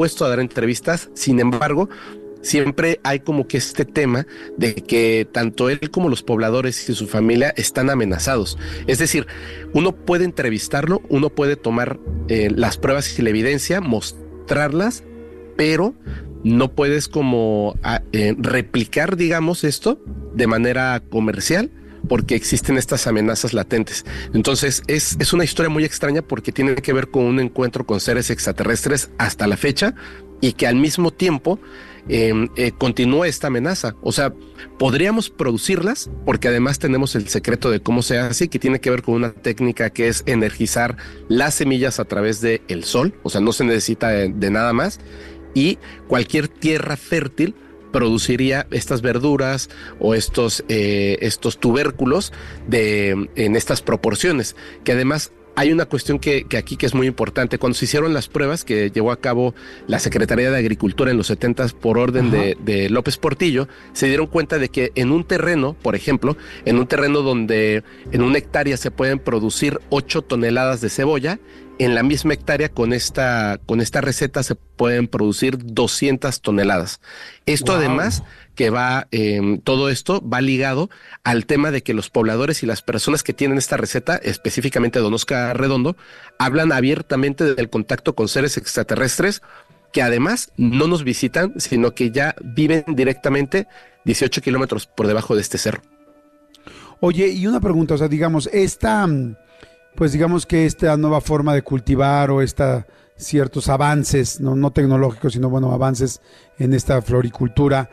puesto a dar entrevistas. Sin embargo, siempre hay como que este tema de que tanto él como los pobladores y su familia están amenazados. Es decir, uno puede entrevistarlo, uno puede tomar las pruebas y la evidencia, mostrarlas, pero no puedes como replicar, digamos, esto de manera comercial, porque existen estas amenazas latentes. Entonces es una historia muy extraña porque tiene que ver con un encuentro con seres extraterrestres hasta la fecha, y que al mismo tiempo continúa esta amenaza. O sea, podríamos producirlas porque además tenemos el secreto de cómo se hace, que tiene que ver con una técnica que es energizar las semillas a través del sol. O sea, no se necesita de nada más, y cualquier tierra fértil produciría estas verduras o estos tubérculos en estas proporciones, que además hay una cuestión que aquí que es muy importante. Cuando se hicieron las pruebas que llevó a cabo la Secretaría de Agricultura en los 70s por orden de López Portillo, se dieron cuenta de que en un terreno, por ejemplo, en un terreno donde en una hectárea se pueden producir 8 toneladas de cebolla, en la misma hectárea con esta receta se pueden producir 200 toneladas. Esto además que todo esto va ligado al tema de que los pobladores y las personas que tienen esta receta, específicamente Don Oscar Redondo, hablan abiertamente del contacto con seres extraterrestres que además no nos visitan, sino que ya viven directamente 18 kilómetros por debajo de este cerro. Oye, y una pregunta, o sea, digamos, pues digamos que esta nueva forma de cultivar o ciertos avances, no tecnológicos, sino bueno, avances en esta floricultura,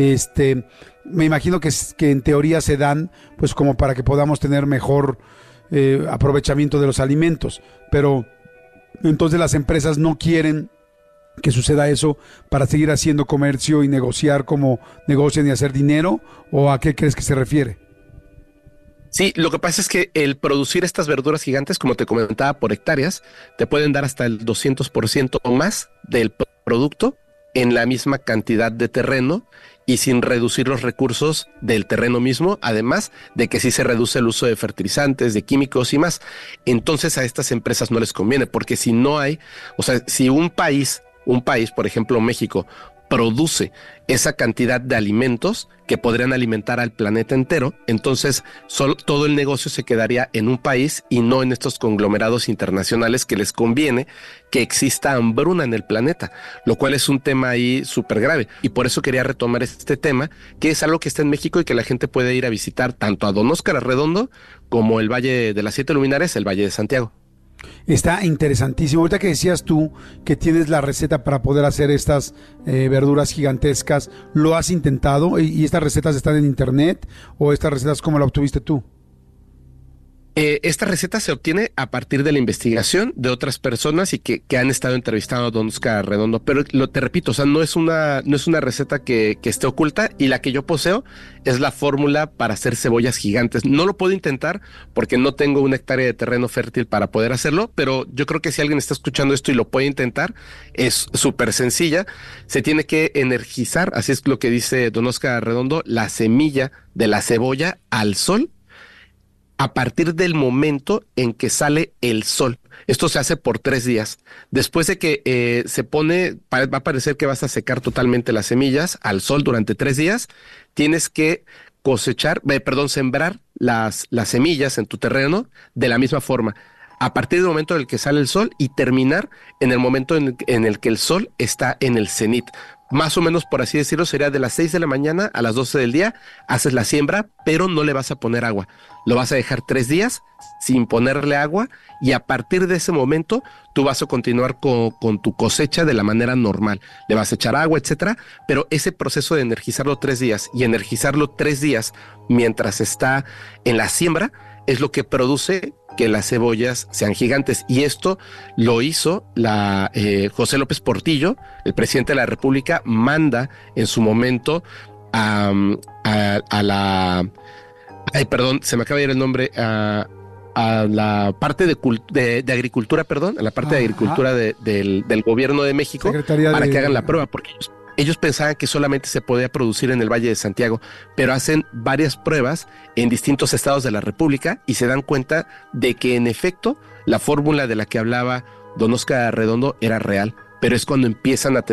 me imagino que en teoría se dan pues como para que podamos tener mejor aprovechamiento de los alimentos, pero entonces las empresas no quieren que suceda eso para seguir haciendo comercio y negociar como negocian y hacer dinero, ¿o a qué crees que se refiere? Sí, lo que pasa es que el producir estas verduras gigantes, como te comentaba, por hectáreas, te pueden dar hasta el 200% o más del producto en la misma cantidad de terreno y sin reducir los recursos del terreno mismo, además de que sí se reduce el uso de fertilizantes, de químicos y más. Entonces a estas empresas no les conviene, porque si no hay, o sea, si un país, por ejemplo México, produce esa cantidad de alimentos que podrían alimentar al planeta entero, entonces todo el negocio se quedaría en un país y no en estos conglomerados internacionales que les conviene que exista hambruna en el planeta, lo cual es un tema ahí súper grave. Y por eso quería retomar este tema, que es algo que está en México y que la gente puede ir a visitar tanto a Don Óscar Arredondo como el Valle de las Siete Luminarias, el Valle de Santiago. Está interesantísimo. Ahorita que decías tú que tienes la receta para poder hacer estas verduras gigantescas, ¿lo has intentado? ¿Y estas recetas están en internet? ¿O estas recetas cómo la obtuviste tú? Esta receta se obtiene a partir de la investigación de otras personas y que han estado entrevistando a Don Oscar Redondo, pero te repito, o sea, no es una receta que esté oculta, y la que yo poseo es la fórmula para hacer cebollas gigantes. No lo puedo intentar porque no tengo una hectárea de terreno fértil para poder hacerlo, pero yo creo que si alguien está escuchando esto y lo puede intentar, es súper sencilla. Se tiene que energizar, así es lo que dice Don Oscar Redondo, la semilla de la cebolla al sol a partir del momento en que sale el sol. Esto se hace por 3 días. Después de que se pone, va a parecer que vas a secar totalmente las semillas al sol durante 3 días. Tienes que sembrar las semillas en tu terreno de la misma forma, a partir del momento en el que sale el sol, y terminar en el momento en el que el sol está en el cenit. Más o menos, por así decirlo, sería de las 6 de la mañana a las 12 del día, haces la siembra, pero no le vas a poner agua. Lo vas a dejar 3 días sin ponerle agua, y a partir de ese momento tú vas a continuar con tu cosecha de la manera normal. Le vas a echar agua, etcétera, pero ese proceso de energizarlo 3 días y energizarlo 3 días mientras está en la siembra es lo que produce que las cebollas sean gigantes. Y esto lo hizo José López Portillo, el presidente de la República, manda en su momento a la... Ay, perdón, se me acaba de ir el nombre, a la parte de agricultura, perdón, a la parte de agricultura del gobierno de México, para que hagan la prueba, porque ellos pensaban que solamente se podía producir en el Valle de Santiago, pero hacen varias pruebas en distintos estados de la República y se dan cuenta de que en efecto la fórmula de la que hablaba Don Oscar Redondo era real. pero es cuando empiezan a